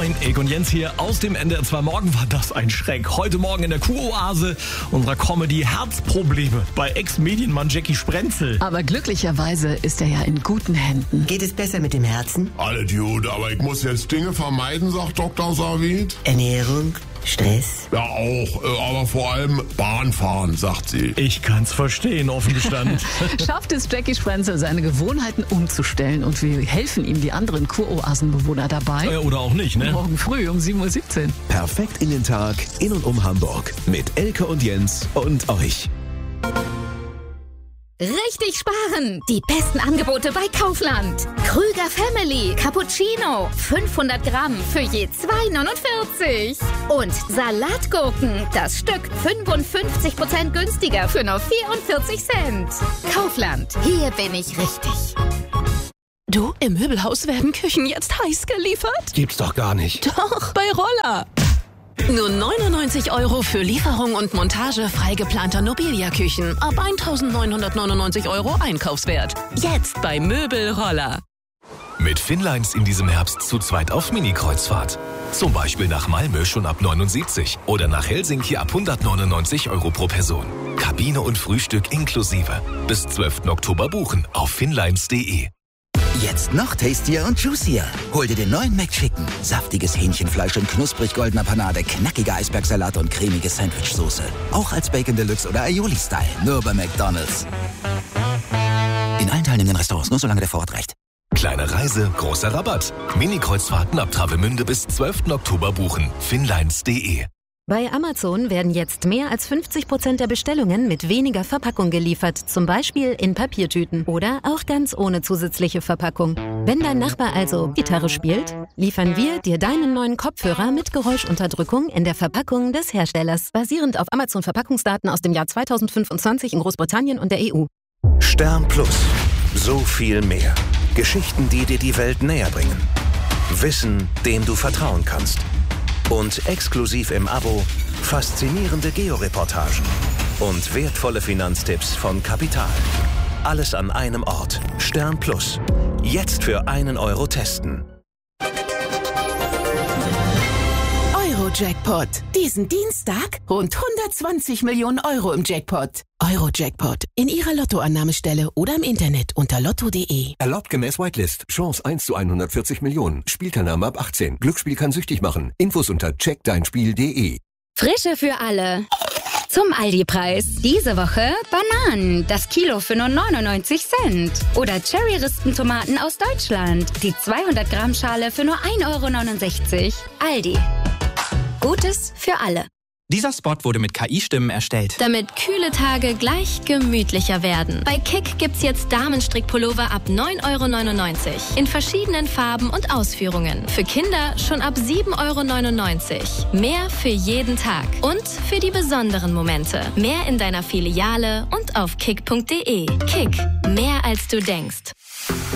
Moin, Erik und Jens hier aus dem NDR 2 Morgen. War das ein Schreck. Heute Morgen in der Kuroase unserer Comedy Herzprobleme bei Ex-Medienmann Jackie Sprenzel. Aber glücklicherweise ist er ja in guten Händen. Geht es besser mit dem Herzen? Alle Dude, aber ich muss jetzt Dinge vermeiden, sagt Dr. Savid. Ernährung? Stress? Ja auch, aber vor allem Bahnfahren, sagt sie. Ich kann's verstehen, offen gestanden. Schafft es Jackie Sprenzel, seine Gewohnheiten umzustellen und wir helfen ihm die anderen Kuroasenbewohner dabei? Oder auch nicht, ne? Morgen früh um 7:17 Uhr. Perfekt in den Tag, in und um Hamburg. Mit Elke und Jens und euch. Richtig sparen! Die besten Angebote bei Kaufland. Krüger Family Cappuccino 500 Gramm für je 2,49. Und Salatgurken, das Stück 55% günstiger für nur 44 Cent. Kaufland, hier bin ich richtig. Du, im Möbelhaus werden Küchen jetzt heiß geliefert? Gibt's doch gar nicht. Doch, bei Roller. Nur 99 € für Lieferung und Montage frei geplanter Nobilia-Küchen. Ab 1.999 € Einkaufswert. Jetzt bei Möbelroller. Mit Finnlines in diesem Herbst zu zweit auf Mini-Kreuzfahrt. Zum Beispiel nach Malmö schon ab 79 oder nach Helsinki ab 199 € pro Person. Kabine und Frühstück inklusive. Bis 12. Oktober buchen auf finnlines.de. Jetzt noch tastier und juicier. Hol dir den neuen McChicken. Saftiges Hähnchenfleisch in knusprig goldener Panade, knackiger Eisbergsalat und cremige Sandwichsoße. Auch als Bacon Deluxe oder Aioli-Style. Nur bei McDonald's. In allen teilnehmenden Restaurants, nur solange der Vorrat reicht. Kleine Reise, großer Rabatt. Mini-Kreuzfahrten ab Travemünde bis 12. Oktober buchen. Finnlines.de. Bei Amazon werden jetzt mehr als 50% der Bestellungen mit weniger Verpackung geliefert. Zum Beispiel in Papiertüten oder auch ganz ohne zusätzliche Verpackung. Wenn dein Nachbar also Gitarre spielt, liefern wir dir deinen neuen Kopfhörer mit Geräuschunterdrückung in der Verpackung des Herstellers. Basierend auf Amazon-Verpackungsdaten aus dem Jahr 2025 in Großbritannien und der EU. Stern Plus. So viel mehr. Geschichten, die dir die Welt näher bringen. Wissen, dem du vertrauen kannst. Und exklusiv im Abo faszinierende Georeportagen und wertvolle Finanztipps von Kapital. Alles an einem Ort. Stern Plus. Jetzt für 1 € testen. Euro-Jackpot. Diesen Dienstag rund 120 Millionen € im Jackpot. Euro-Jackpot. In Ihrer Lottoannahmestelle oder im Internet unter lotto.de. Erlaubt gemäß Whitelist. Chance 1 zu 140 Millionen. Spielteilnahme ab 18. Glücksspiel kann süchtig machen. Infos unter checkdeinspiel.de. Frische für alle. Zum Aldi-Preis. Diese Woche Bananen. Das Kilo für nur 99 Cent. Oder Cherry-Rispentomaten aus Deutschland. Die 200 Gramm Schale für nur 1,69 €. Aldi. Gutes für alle. Dieser Spot wurde mit KI-Stimmen erstellt. Damit kühle Tage gleich gemütlicher werden. Bei Kick gibt's jetzt Damenstrickpullover ab 9,99 € in verschiedenen Farben und Ausführungen. Für Kinder schon ab 7,99 €. Mehr für jeden Tag und für die besonderen Momente. Mehr in deiner Filiale und auf kick.de. Kick, mehr als du denkst.